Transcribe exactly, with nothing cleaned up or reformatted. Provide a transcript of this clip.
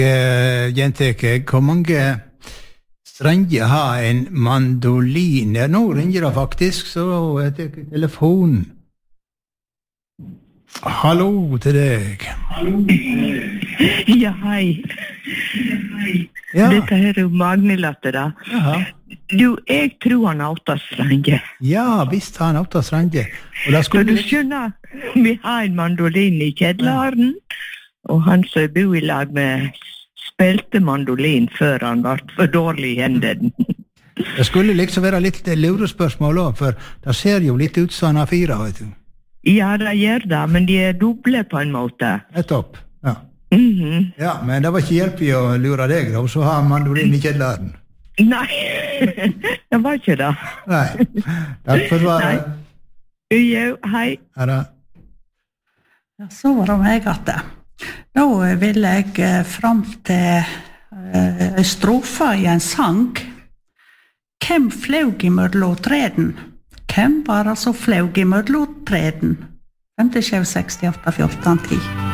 Uh, Jenteke, hvor mange strenger har en mandolin? Ja, nå ringer det faktisk, så jeg tar telefonen. Hallo til deg. Ja, hei. Ja. Dette her er jo Magnelatte da. Jaha. Du, jeg tror han har åtta strenger. Ja, visst har han åtta strenger. Og da skulle... Så du skjønner, vi har en mandolin i kjedlaren, og han som bor i lag med spilte mandolin før han var for dårlig i hendene. Det skulle liksom være litt lurespørsmål også, for det ser jo litt ut som han har fire, vet du. Ja, det gjør det, men de er doble på en måte. Nettopp, ja. Mm-hmm. Ja, men det var ikke hjelp i å lure deg, da, så har han mandolin i kjedlaren. Nei, det var ikke det. Nei, takk for svaret. Jo, hei. Ja da. Ja, så var det meg at det. Nå vil jeg fram til uh, strofa i en sang. Hvem flaug i mørlåtreden? Hvem var det som flaug i mørlåtreden? fem sju seks åtte fjorten ti